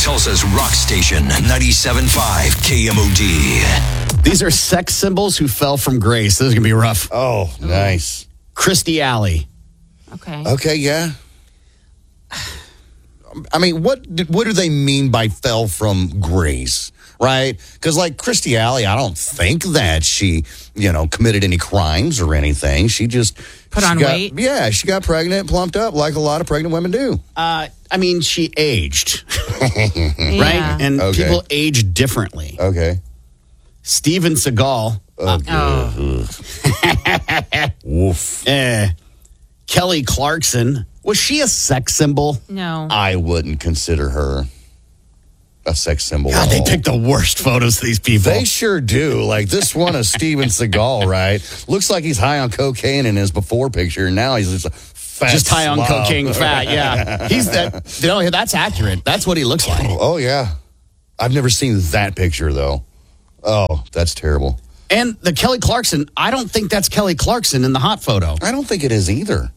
Tulsa's rock station, 97.5 KMOD. These are sex symbols who fell from grace. This is going to be rough. Oh, nice. Christy Alley. Okay, yeah. I mean, what do they mean by fell from grace, right? Because, like, Christy Alley, I don't think that she, committed any crimes or anything. She just... Put on weight? Yeah, she got pregnant, plumped up, like a lot of pregnant women do. She aged, right? Yeah. And people age differently. Okay. Steven Seagal. Woof. Kelly Clarkson. Was she a sex symbol? No. I wouldn't consider her a sex symbol. God, they picked the worst photos of these people. They sure do. Like this one of Steven Seagal, right? Looks like he's high on cocaine in his before picture. Now he's just a fat Just high on slob. cocaine fat, yeah. He's that. That's accurate. That's what he looks like. Oh, yeah. I've never seen that picture, though. Oh, that's terrible. And the Kelly Clarkson, I don't think that's Kelly Clarkson in the hot photo. I don't think it is either.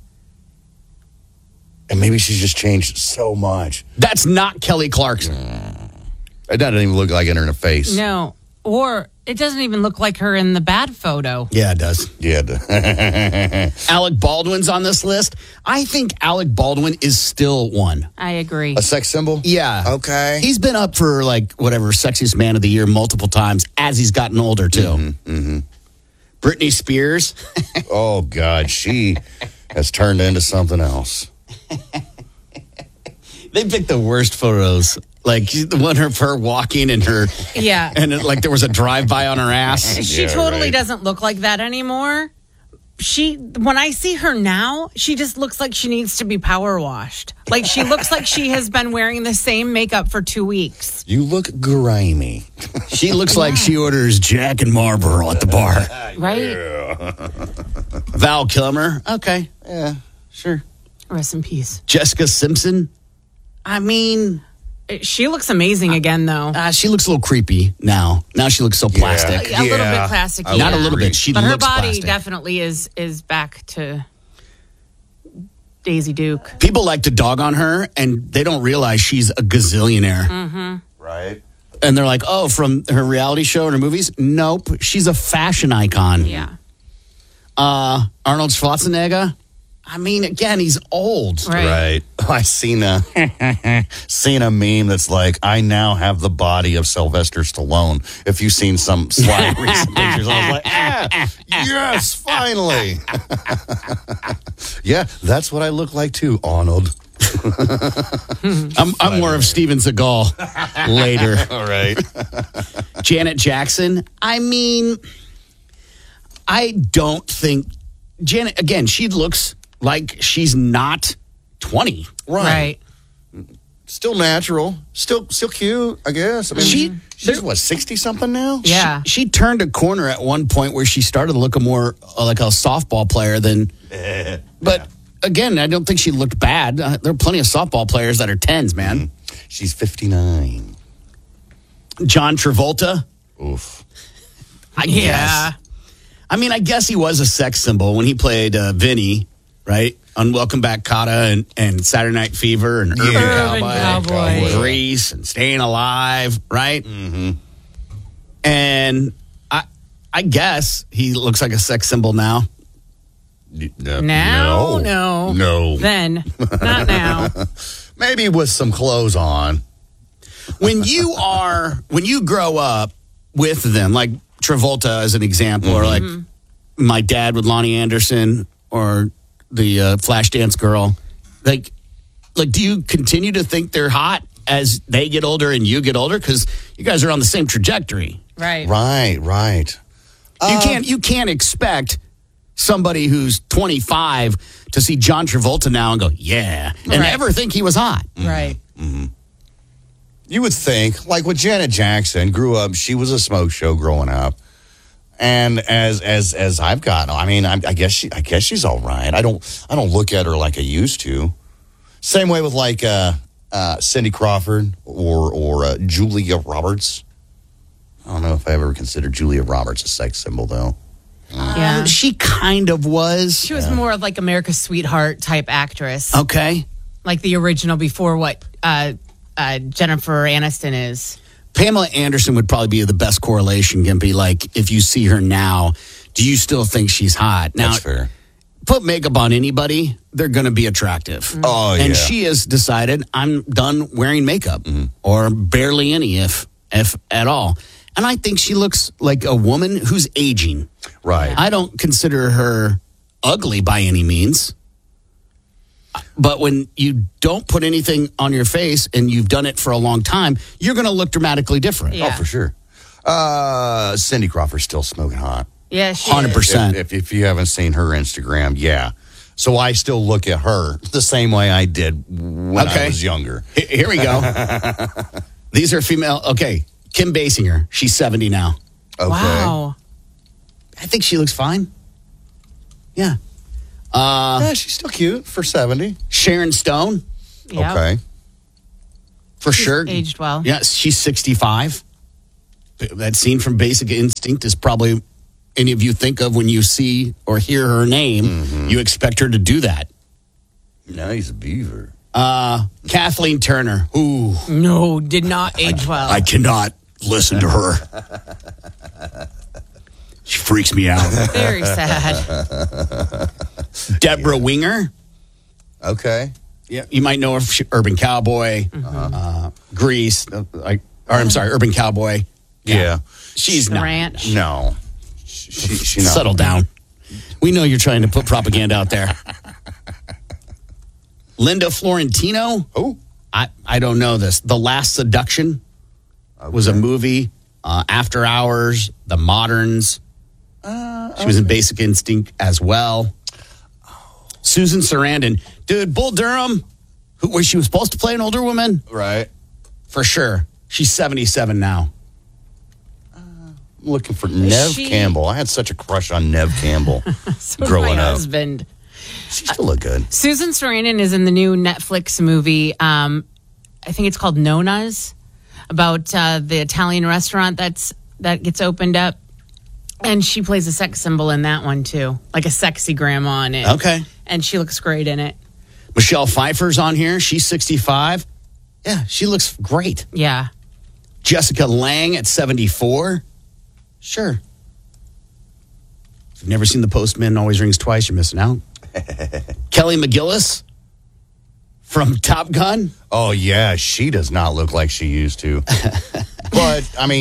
And maybe she's just changed so much. That's not Kelly Clarkson. It doesn't even look like it in her face. No. Or it doesn't even look like her in the bad photo. Yeah, it does. Yeah. Alec Baldwin's on this list. I think Alec Baldwin is still one. I agree. A sex symbol? Yeah. Okay. He's been up for sexiest man of the year multiple times as he's gotten older too. Britney Spears. Oh, God. She has turned into something else. They picked the worst photos. Like the one of her walking and her. Yeah. And like there was a drive-by on her ass. She Yeah, totally right. doesn't look like that anymore. When I see her now, she just looks like she needs to be power washed. Like she looks like she has been wearing the same makeup for 2 weeks. You look grimy. She looks like she orders Jack and Marlboro at the bar. Right? Val Kilmer. Okay. Yeah, sure. Rest in peace. Jessica Simpson. I mean, She looks amazing again, though. she looks a little creepy now. Now she looks so plastic. A little bit plastic. Not a little bit. She but looks her body plastic. definitely is back to Daisy Duke. People like to dog on her, and they don't realize she's a gazillionaire. Right. And they're like, oh, from her reality show and her movies? Nope. She's a fashion icon. Yeah. Arnold Schwarzenegger. I mean, again, he's old. Right. I seen a meme that's like, I now have the body of Sylvester Stallone. If you've seen some slide recent pictures, I was like, yes, finally. Yeah, that's what I look like too, Arnold. I'm more of Steven Seagal later. All right. Janet Jackson. I mean, I don't think Janet, again, she looks like she's not 20. Right. Still natural. Still cute, I guess. I mean, she's what, 60-something now? Yeah. She turned a corner at one point where she started looking more like a softball player than. But again, I don't think she looked bad. There are plenty of softball players that are 10s, man. She's 59. John Travolta. Oof. I guess. I mean, I guess he was a sex symbol when he played Vinny, right? On Welcome Back, Kotter and Saturday Night Fever and Urban Cowboy. Grease and Staying Alive, right? Mm-hmm. And I guess he looks like a sex symbol now. Now? No. Then. Not now. Maybe with some clothes on. When you grow up with them, like Travolta as an example, or like my dad with Lonnie Anderson, or the Flashdance girl, like do you continue to think they're hot as they get older and you get older? Because you guys are on the same trajectory. Right. Right. You can't expect somebody who's 25 to see John Travolta now and go, yeah, and Right. ever think he was hot. Right. You would think, like with Janet Jackson, grew up, she was a smoke show growing up. And as I've gotten, I mean, I guess she's all right. I don't look at her like I used to. Same way with like Cindy Crawford or Julia Roberts. I don't know if I ever considered Julia Roberts a sex symbol though. Yeah. She kind of was. She was more of like America's Sweetheart type actress. Okay. Like the original before what Jennifer Aniston is. Pamela Anderson would probably be the best correlation, Gimpy. Like, if you see her now, do you still think she's hot? Now, That's fair. put makeup on anybody, they're going to be attractive. Oh, yeah. And she has decided, I'm done wearing makeup, or barely any, if at all. And I think she looks like a woman who's aging. Right. I don't consider her ugly by any means. But when you don't put anything on your face and you've done it for a long time, you're going to look dramatically different. Yeah. Oh, for sure. Cindy Crawford's still smoking hot. Yeah, she 100%. If you haven't seen her Instagram, yeah. So I still look at her the same way I did when I was younger. Here we go. These are female. Okay. Kim Basinger. She's 70 now. Okay. Wow. I think she looks fine. Yeah. Yeah, she's still cute for 70. Sharon Stone, Yep. Okay. for sure. aged well. Yes, she's 65. That scene from Basic Instinct is probably any of you think of when you see or hear her name. You expect her to do that. Nice beaver. Kathleen Turner. Ooh, No, did not age well. I cannot listen to her. She freaks me out. Very sad. Deborah Winger. Okay. Yeah, you might know her from Urban Cowboy, Grease. I'm sorry, Urban Cowboy. Yeah. She's not. Ranch. No. She not. Settle down. We know you're trying to put propaganda out there. Linda Florentino. Oh. I don't know this. The Last Seduction was a movie. After Hours, The Moderns. She was in Basic Instinct as well. Susan Sarandon. Dude, Bull Durham, where she was supposed to play an older woman, Right. for sure. She's 77 now. I'm looking for Nev she- Campbell. I had such a crush on Nev Campbell So did growing my up. husband. She still look good. Susan Sarandon is in the new Netflix movie. I think it's called Nona's, about the Italian restaurant that gets opened up, and she plays a sex symbol in that one too, like a sexy grandma in it. Okay. And she looks great in it. Michelle Pfeiffer's on here. She's 65. Yeah, she looks great. Yeah. Jessica Lange at 74. Sure. If you've never seen The Postman Always Rings Twice, you're missing out. Kelly McGillis from Top Gun. Oh, yeah. She does not look like she used to. But, I mean,